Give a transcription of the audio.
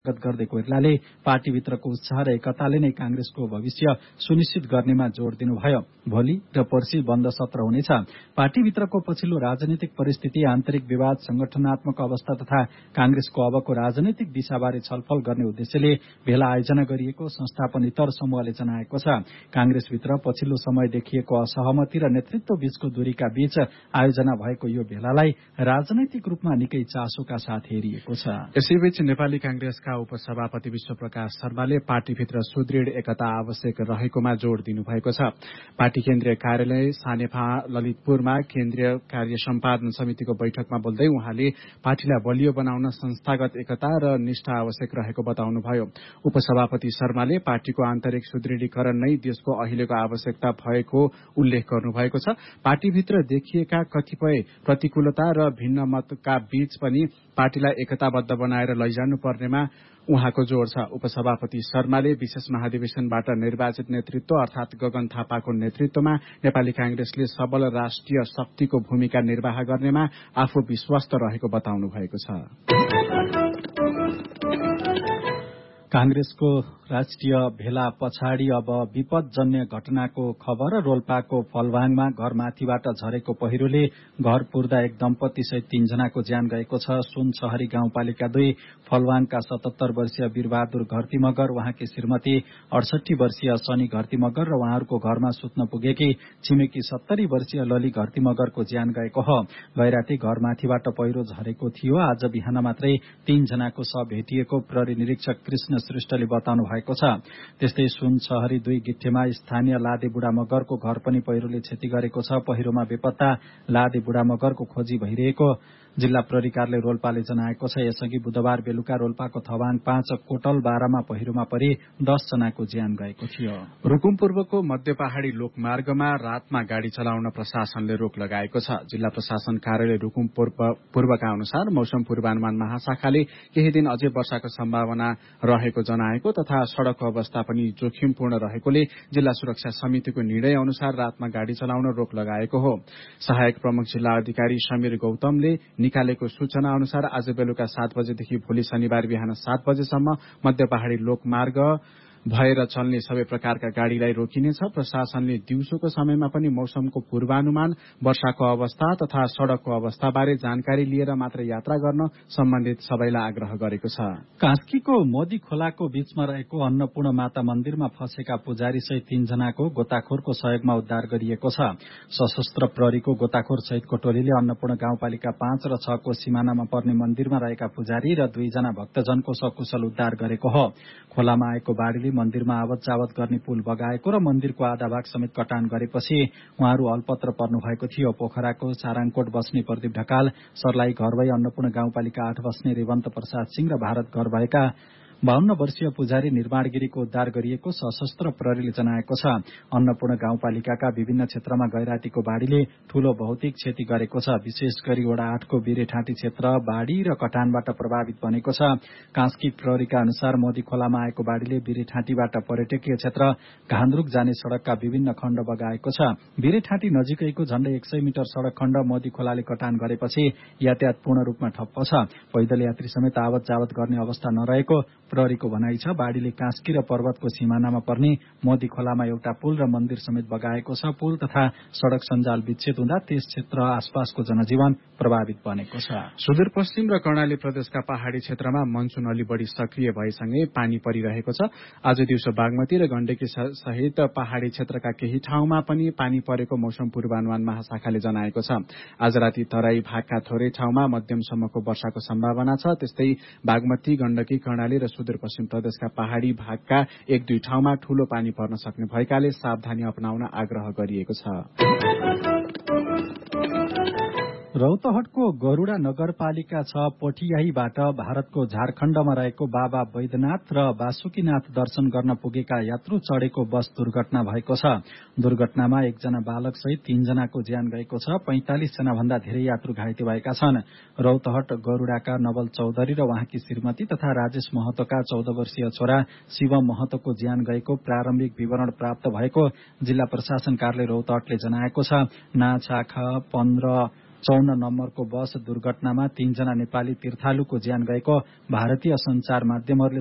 गर्दै कोइरालाले पार्टीभित्रको उत्साह र एकताले नै कांग्रेसको भविष्य सुनिश्चित गर्नेमा जोड़ दिनुभयो। भोलि र पर्सि बन्द सत्र हुनेछ। पार्टीभित्रको पछिल्लो राजनीतिक परिस्थिति, आन्तरिक विवाद, संगठनात्मक अवस्था तथा कांग्रेसको अबको राजनैतिक दिशाबारे छलफल गर्ने उद्देश्यले भेला आयोजना गरिएको संस्थापन इतर समूहले जनाएको छ। कांग्रेसभित्र पछिल्लो समय देखिएको असहमति र नेतृत्व बीचको दूरीका बीच आयोजना भएको यो भेलालाई राजनैतिक रूपमा निकै चासोका साथ हेरिएको छ। यसैबीच नेपाली कांग्रेसका उपसभापति विश्वप्रकाश शर्माले पार्टीभित्र सुदृढ एकता आवश्यक रहेकोमा जोड़ दिनुभएको छ। पार्टी केन्द्रीय कार्यालय सानेफा ललितपुरमा केन्द्रीय कार्य सम्पादन समितिको बैठकमा बोल्दै उहाँले पार्टीलाई बलियो बनाउन संस्थागत एकता र निष्ठा आवश्यक रहेको बताउनुभयो। उपसभापति शर्माले पार्टीको आन्तरिक सुदृढीकरण नै देशको अहिलेको आवश्यकता भएको उल्लेख गर्नुभएको छ। पार्टीभित्र देखिएका कतिपय प्रतिकूलता र भिन्न मतका बीच पनि पार्टीलाई एकताबद्ध बनाएर लैजानु पर्नेमा उहाँको जोड़ छ। उपसभापति शर्माले विशेष महाधिवेशनबाट निर्वाचित नेतृत्व अर्थात गगन थापाको नेतृत्वमा नेपाली कांग्रेसले सबल राष्ट्रिय शक्तिको भूमिका निर्वाह गर्नेमा आफू विश्वस्त रहेको बताउनु भएको छ। कांग्रेसको राष्ट्रिय भेला पछाडि अब विपदजन्य घटनाको खबर। रोल्पाको फलवाङमा घरमाथिबाट झरेको पहिरोले घर पुर्दा एक दम्पति सहित 3 जनाको ज्यान गएको छ। सुनसहरी गाउँपालिका 2 फलवाङका 77 वर्षीय वीरबहादुर घरती मगर, उहाँकी श्रीमती 68 वर्षीय शनि घरती मगर र उहाँहरूको घरमा सुत्न पुगेकी छिमेकी 70 वर्षीय लली घरती मगरको ज्यान गएको हो। गैराती घरमाथिबाट पहिरो झरेको थियो। आज बिहान मात्रै 3 जनाको शव भेटिएको प्रहरी निरीक्षक कृष्ण श्रेष्ठले बताउनु भएको छ। त्यस्तै सुनसहरी 2 गिट्ठेमा स्थानीय लादे बुढा मगरको घर पनि पहिरोले क्षति गरेको छ। पहिरोमा बेपत्ता लादे बुढा मगरको खोजी भइरहेको जिल्ला प्रहरी कार्यालय रोल्पाले जनाएको छ। यसअघि बुधबार बेलुका रोल्पाको थवाङ 5 कोटल 12 मा पहिरोमा परि 10 जनाको ज्यान गएको थियो। रुकुम पूर्वको मध्य पहाड़ी लोकमार्गमा रातमा गाड़ी चलाउन प्रशासनले रोक लगाएको छ। जिल्ला प्रशासन कार्यालय रुकुम पूर्वका अनुसार मौसम पूर्वानुमान महाशाखाले केही दिन अझै वर्षाको सम्भावना रहेको जनाएको तथा सड़कको अवस्था पनि जोखिमपूर्ण रहेकोले जिल्ला सुरक्षा समितिको निर्णय अनुसार रातमा गाड़ी चलाउन रोक लगाएको हो। सहायक प्रमुख जिल्ला अधिकारी समीर गौतमले निकालेको सूचना अनुसार आज बेलुका 7 बजेदेखि भोलि शनिबार बिहान 7 बजेसम्म मध्य पहाड़ी लोकमार्ग भएर चल्ने सबै प्रकारका गाड़ीलाई रोकिनेछ। प्रशासनले दिउँसोको समयमा पनि मौसमको पूर्वानुमान, वर्षाको अवस्था तथा सड़कको अवस्थाबारे जानकारी लिएर मात्र यात्रा गर्न सम्बन्धित सबैलाई आग्रह गरेको छ। कास्कीको मोदी खोलाको बीचमा रहेको अन्नपूर्ण माता मन्दिरमा फँसेका पुजारी सहित 3 जनाको गोताखोरको सहयोगमा उद्धार गरिएको छ। सशस्त्र प्रहरीको गोताखोर सहितको टोलीले अन्नपूर्ण गाउँपालिका 5 र 6 को सीमानामा पर्ने मन्दिरमा रहेका पुजारी र 2 जना भक्तजनको सकुशल उद्धार गरेको हो। खोलामा आएको बाढ़ीले मन्दिरमा आवत जावत गर्ने पुल बगाएको र मन्दिरको आधा भाग समेत कटान गरेपछि उहाँहरू अल्पत्र पर्नु भएको थियो। पोखराको चाराङकोट बस्ने प्रदीप ढकाल, सर्लाही घर भई अन्नपूर्ण गाउँपालिका 8 बस्ने रेवन्त प्रसाद सिंह र भारत घर भएका 52 वर्षीय पुजारी निर्माणगिरीको उद्धार गरिएको सशस्त्र प्रहरीले जनाएको छ। अन्नपूर्ण गाउँपालिकाका विभिन्न क्षेत्रमा गैरातीको बाढ़ीले ठूलो भौतिक क्षति गरेको छ। विशेष गरी वडा 8 को बिरेठाँटी क्षेत्र बाढ़ी र कटानबाट प्रभावित बनेको छ। कास्की प्रहरीका अनुसार मोदी खोलामा आएको बाढ़ीले बिरेठाँटीबाट पर्यटकीय क्षेत्र घान्द्रुक जाने सड़कका विभिन्न खण्ड बगाएको छ। बिरेठाँटी नजिकैको झण्डै 100 मिटर सड़क खण्ड मोदी खोलाले कटान गरेपछि यातायात पूर्ण रूपमा ठप्प छ। पैदल यात्री समेत आवत जावत गर्ने अवस्था नरहेको प्रहरीको भनाइ छ। बाढ़ीले कास्की र पर्वतको सीमानामा पर्ने मोदी खोलामा एउटा पुल र मन्दिर समेत बगाएको छ। पुल तथा सड़क सञ्जाल विच्छेद हुँदा त्यस क्षेत्र आसपासको जनजीवन प्रभावित बनेको छ। सुदूरपश्चिम र कर्णाली प्रदेशका पहाड़ी क्षेत्रमा मनसून अलि बढ़ी सक्रिय भएसँगै पानी परिरहेको छ। आज दिउँसो बागमती र गण्डकी सहित पहाड़ी क्षेत्रका केही ठाउँमा पनि पानी परेको मौसम पूर्वानुमान महाशाखाले जनाएको छ। आज राति तराई भागका थोरै ठाउँमा मध्यमसम्मको वर्षाको सम्भावना छ। त्यस्तै बागमती, गण्डकी, कर्णाली र सुदूरपश्चिम प्रदेशका पहाड़ी भागका 1-2 ठाउँमा ठूलो पानी पर्न सक्ने भएकाले सावधानी अपनाउन आग्रह गरिएको छ। रौतहटको गरूडा नगरपालिका 6 पोठियाहीबाट भारतको झारखण्डमा रहेको बाबा बैद्यनाथ र वासुकीनाथ दर्शन गर्न पुगेका यात्रु चढेको बस दुर्घटना भएको छ। दुर्घटनामा 1 जना बालक सहित 3 जनाको ज्यान गएको छ। 45 जना भन्दा धेरै यात्रु घाइते भएका छन्। रौतहट गरूडाका नवल चौधरी र उहाँकी श्रीमती तथा राजेश महतोका 14 वर्षीय छोरा शिवम महतोको ज्यान गएको प्रारम्भिक विवरण प्राप्त भएको जिल्ला प्रशासन कार्यालय रौतहटले जनाएको छ। नाछाख 15 54 नम्बरको बस दुर्घटनामा 3 जना नेपाली तीर्थालुको ज्यान गएको भारतीय सञ्चार माध्यमहरूले